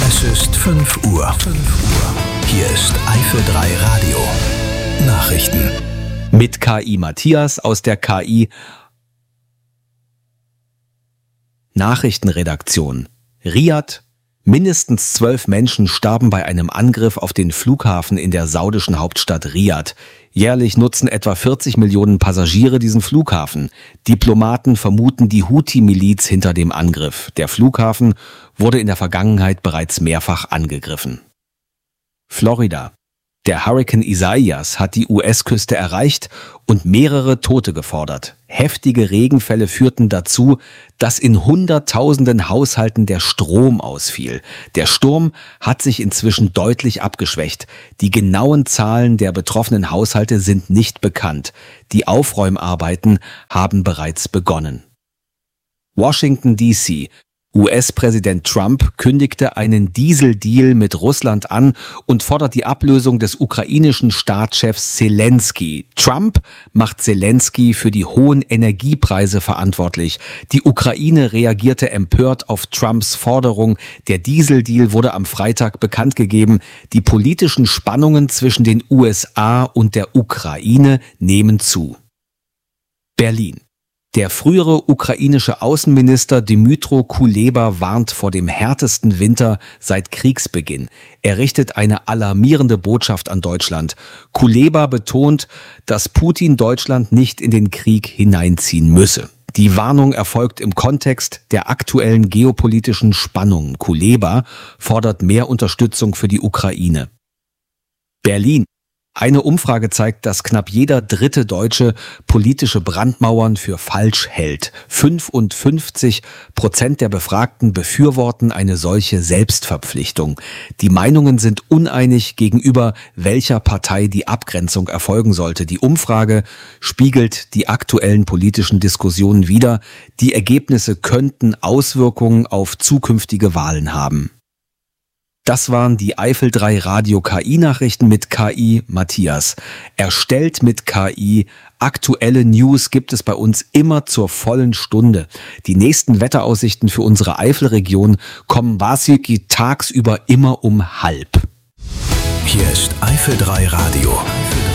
Es ist 5 Uhr. Hier ist Eifel 3 Radio. Nachrichten. Mit KI Matthias aus der KI Nachrichtenredaktion. Riad. Mindestens 12 Menschen starben bei einem Angriff auf den Flughafen in der saudischen Hauptstadt Riad. Jährlich nutzen etwa 40 Millionen Passagiere diesen Flughafen. Diplomaten vermuten die Houthi-Miliz hinter dem Angriff. Der Flughafen wurde in der Vergangenheit bereits mehrfach angegriffen. Florida. Der Hurrikan Isaias hat die US-Küste erreicht und mehrere Tote gefordert. Heftige Regenfälle führten dazu, dass in Hunderttausenden Haushalten der Strom ausfiel. Der Sturm hat sich inzwischen deutlich abgeschwächt. Die genauen Zahlen der betroffenen Haushalte sind nicht bekannt. Die Aufräumarbeiten haben bereits begonnen. Washington, D.C. US-Präsident Trump kündigte einen Dieseldeal mit Russland an und fordert die Ablösung des ukrainischen Staatschefs Selenskyj. Trump macht Selenskyj für die hohen Energiepreise verantwortlich. Die Ukraine reagierte empört auf Trumps Forderung. Der Dieseldeal wurde am Freitag bekannt gegeben. Die politischen Spannungen zwischen den USA und der Ukraine nehmen zu. Berlin. Der frühere ukrainische Außenminister Dmytro Kuleba warnt vor dem härtesten Winter seit Kriegsbeginn. Er richtet eine alarmierende Botschaft an Deutschland. Kuleba betont, dass Putin Deutschland nicht in den Krieg hineinziehen müsse. Die Warnung erfolgt im Kontext der aktuellen geopolitischen Spannungen. Kuleba fordert mehr Unterstützung für die Ukraine. Berlin. Eine Umfrage zeigt, dass knapp jeder dritte Deutsche politische Brandmauern für falsch hält. 55% der Befragten befürworten eine solche Selbstverpflichtung. Die Meinungen sind uneinig gegenüber welcher Partei die Abgrenzung erfolgen sollte. Die Umfrage spiegelt die aktuellen politischen Diskussionen wider. Die Ergebnisse könnten Auswirkungen auf zukünftige Wahlen haben. Das waren die Eifel 3 Radio KI-Nachrichten mit KI Matthias. Erstellt mit KI. Aktuelle News gibt es bei uns immer zur vollen Stunde. Die nächsten Wetteraussichten für unsere Eifelregion kommen Vasiki tagsüber immer um 12:30. Hier ist Eifel 3 Radio.